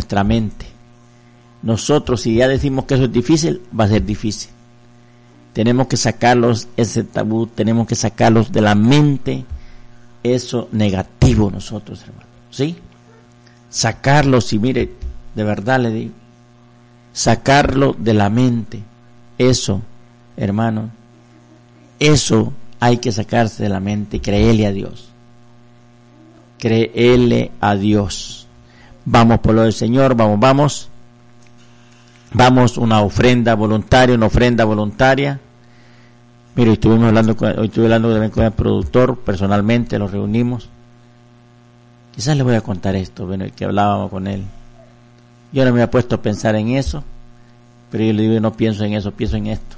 nuestra mente. Nosotros, si ya decimos que eso es difícil, va a ser difícil. Tenemos que sacarlos, ese tabú, tenemos que sacarlos de la mente, eso negativo nosotros, hermano, ¿sí? Sacarlos, y mire, de verdad le digo, sacarlo de la mente, eso, hermano, eso hay que sacarse de la mente, créele a Dios. Créele a Dios. Vamos por lo del Señor, vamos, una ofrenda voluntaria. Mire, hoy estuve hablando también con el productor, personalmente los reunimos. Quizás les voy a contar esto, bueno, que hablábamos con él. Yo no me había puesto a pensar en eso, pero yo le digo, no pienso en eso, pienso en esto.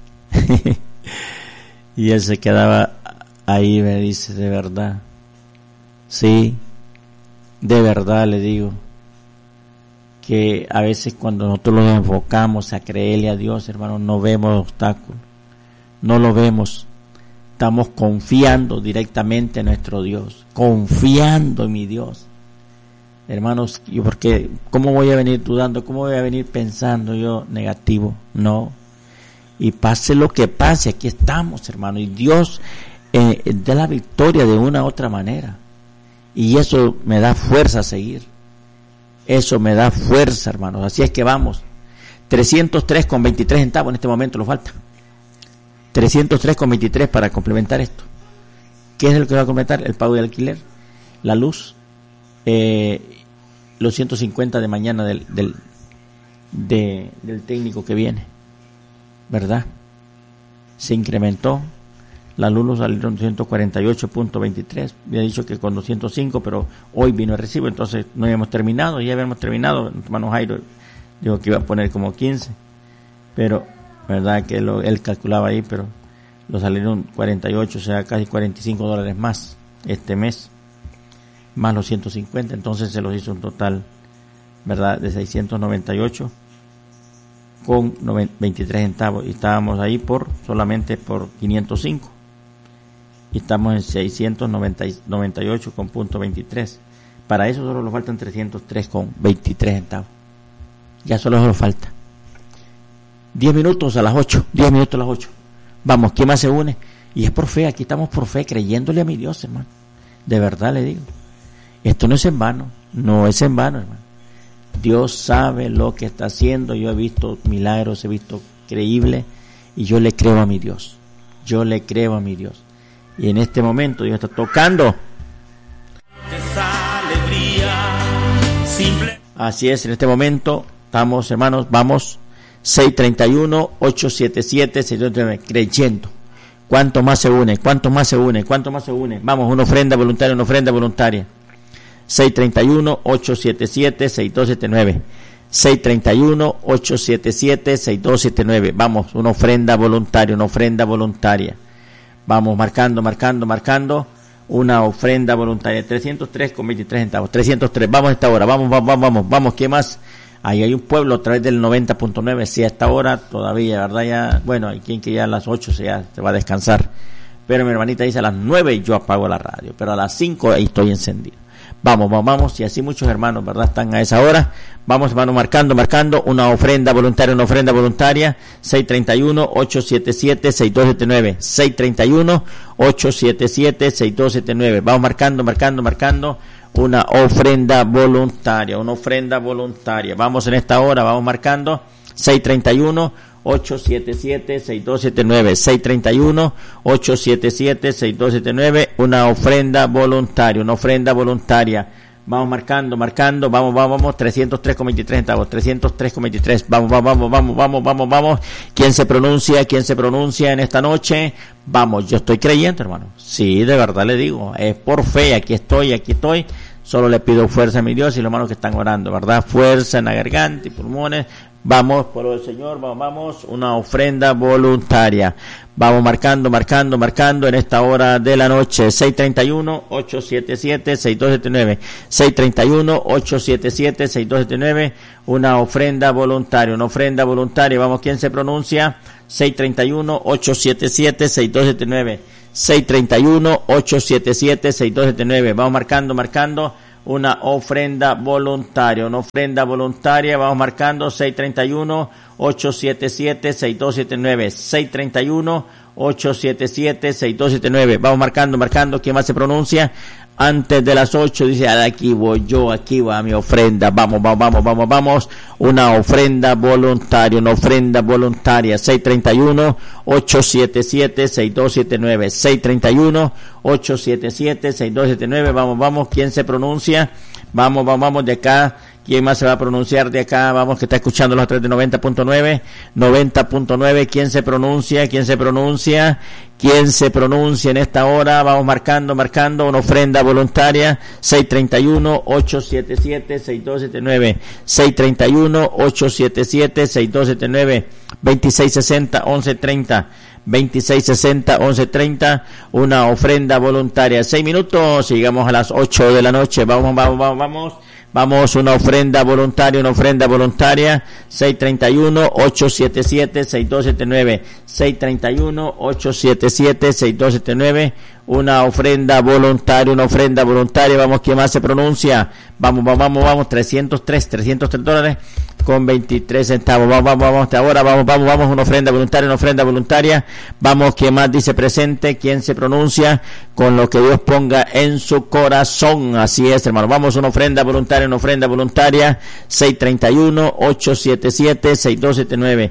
Y él se quedaba ahí, me dice, de verdad. Sí, de verdad le digo, que a veces cuando nosotros nos enfocamos a creerle a Dios, hermano, no vemos obstáculos, no lo vemos, estamos confiando directamente en nuestro Dios, confiando en mi Dios. Hermanos, yo porque, ¿cómo voy a venir dudando? ¿Cómo voy a venir pensando yo negativo? No. Y pase lo que pase, aquí estamos, hermano, y Dios da la victoria de una u otra manera. Y eso me da fuerza a seguir. Eso me da fuerza, hermanos. Así es que vamos. 303,23 centavos en este momento nos falta. 303,23 para complementar esto. ¿Qué es lo que va a complementar? El pago de alquiler, la luz, los 150 de mañana del técnico que viene, ¿verdad? Se incrementó. La luz nos salieron 148.23. Había dicho que con 205, pero hoy vino el recibo, entonces no habíamos terminado. Ya habíamos terminado. Hermano Jairo dijo que iba a poner como 15, pero verdad que él calculaba ahí, pero lo salieron 48, o sea, casi $45 más este mes, más los 150, entonces se los hizo un total, verdad, de 698 con 23 centavos, y estábamos ahí solamente por 505. Y estamos en 698 con punto 23. Para eso solo nos faltan 303 con 23 centavos. Ya solo nos falta 10 minutos a las 8. 10 minutos a las 8. Vamos, ¿quién más se une? Y es por fe, aquí estamos por fe, creyéndole a mi Dios, hermano. De verdad le digo. Esto no es en vano, hermano. Dios sabe lo que está haciendo. Yo he visto milagros, he visto creíble, y yo le creo a mi Dios. Y en este momento Dios está tocando. Así es, en este momento estamos, hermanos, vamos 631-877-629, creyendo. ¿Cuánto más se une? Vamos, una ofrenda voluntaria. 631-877-6279. 631-877-6279. Vamos, una ofrenda voluntaria. Vamos, marcando, una ofrenda voluntaria, 303,23 centavos, 303, vamos a esta hora, vamos, ¿qué más? Ahí hay un pueblo a través del 90.9, si a esta hora todavía, ¿verdad? Ya, bueno, hay quien que ya a las 8 se va a descansar, pero mi hermanita dice a las 9 yo apago la radio, pero a las 5 ahí estoy encendido. Vamos, y así muchos hermanos, ¿verdad? Están a esa hora. Vamos, hermanos, marcando, una ofrenda voluntaria, 631-877-6279, 631-877-6279. Vamos marcando, una ofrenda voluntaria, Vamos en esta hora, vamos marcando, 631-877-6279, 631-877-6279, una ofrenda voluntaria. Vamos marcando, vamos, 303,23 centavos, 303,23, vamos, ¿quién se pronuncia en esta noche? Vamos, yo estoy creyendo, hermano, sí, de verdad le digo, es por fe, aquí estoy, solo le pido fuerza a mi Dios y los hermanos que están orando, ¿verdad? Fuerza en la garganta y pulmones. Vamos por el Señor, vamos, una ofrenda voluntaria. Vamos marcando en esta hora de la noche, 631-877-6279, 631-877-6279, una ofrenda voluntaria, vamos, ¿quién se pronuncia? 631-877-6279, 631-877-6279, vamos marcando, una ofrenda voluntaria, vamos marcando 631-877-6279, 631-877-6279, vamos marcando, ¿quién más se pronuncia? Antes de las 8 dice, aquí voy yo, aquí va mi ofrenda, vamos, una ofrenda voluntaria, 631-877-6279, 631-877-6279, vamos, ¿quién se pronuncia? Vamos de acá. ¿Quién más se va a pronunciar de acá? Vamos, que está escuchando los 3 de 90.9, ¿quién se pronuncia? ¿Quién se pronuncia en esta hora? Vamos marcando, una ofrenda voluntaria, 631-877-6279, 631-877-6279, 2660-1130, una ofrenda voluntaria. 6 minutos, llegamos a las 8 de la noche, vamos, una ofrenda voluntaria, 631-877-6279, 631-877-6279, una ofrenda voluntaria, vamos, ¿quién más se pronuncia? Vamos, $303 con 23 centavos, vamos, ahora, vamos, una ofrenda voluntaria, vamos, ¿quién más dice presente? ¿Quién se pronuncia? Con lo que Dios ponga en su corazón, así es, hermano, vamos, una ofrenda voluntaria, 631-877-6279,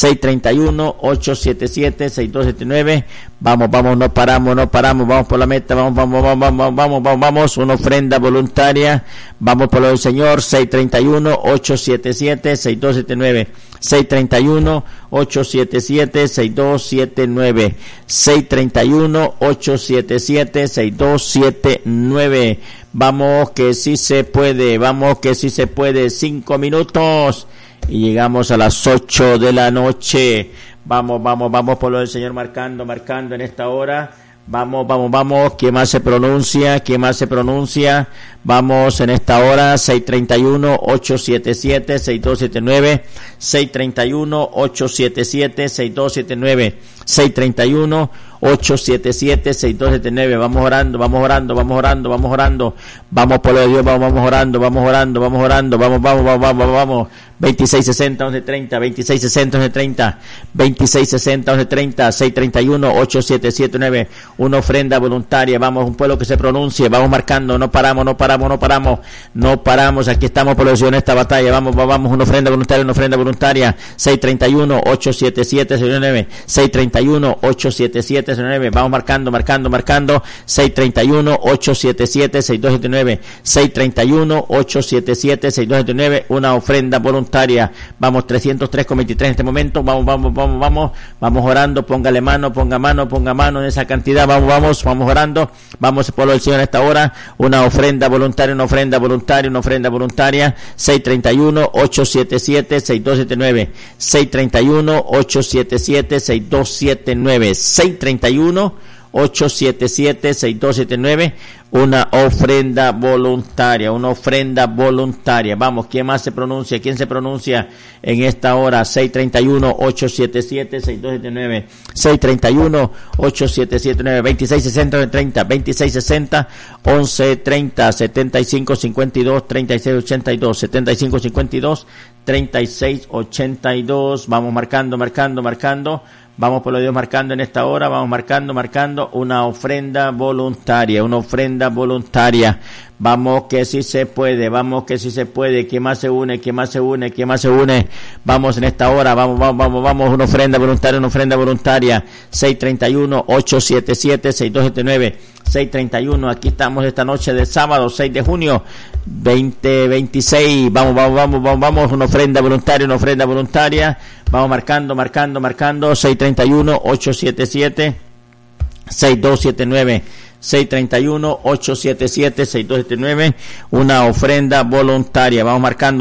631-877-6279, vamos, no paramos, vamos por la meta, vamos, una ofrenda voluntaria, vamos por lo del Señor, 631-877-6279, 631-877-6279, 631-877-6279, vamos que sí se puede, 5 minutos y llegamos a las 8 de la noche, vamos por lo del Señor, marcando en esta hora, vamos, ¿quién más se pronuncia? Vamos en esta hora, 631-877-6279, 631-877-6279, 631-877-6279, vamos orando, vamos por lo de Dios, vamos orando, vamos, 2660-1130, 2660-1130, 2660-1130, 631-8779, una ofrenda voluntaria, vamos, un pueblo que se pronuncie, vamos marcando, no paramos, aquí estamos por la visión de esta batalla, vamos, una ofrenda voluntaria, 631-877-69, 631-877-69, vamos marcando, 631-877-6279, 631-877-6279, una ofrenda voluntaria, vamos, 303,23 en este momento, vamos orando, póngale mano, ponga mano en esa cantidad, vamos orando, vamos por el Señor en esta hora, una ofrenda voluntaria, 631-877-6279, 631-877-6279, 631-877-6279, una ofrenda voluntaria, vamos, ¿quién más se pronuncia? En esta hora? 631-877-6279, 631-877-9, 2660-30, 2660-1130, 7552-3682, 7552-3682, vamos marcando, vamos por lo de Dios marcando en esta hora, vamos marcando una ofrenda voluntaria, vamos que sí se puede, ¿quién más se une? Vamos en esta hora, vamos, una ofrenda voluntaria, 631-877-6279, 631, aquí estamos esta noche de sábado, 6 de junio, 2026, vamos, una ofrenda voluntaria, vamos marcando, 631-877-6279, 631-877-6279, una ofrenda voluntaria, vamos marcando,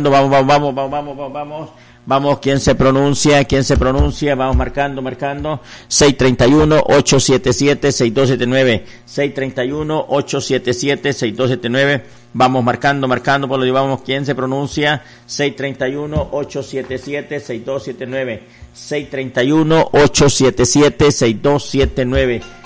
vamos, ¿quién se pronuncia? Vamos marcando, 631-877-6279, 631-877-6279, vamos marcando, por lo que vamos, ¿quién se pronuncia? 631-877-6279, 631-877-6279,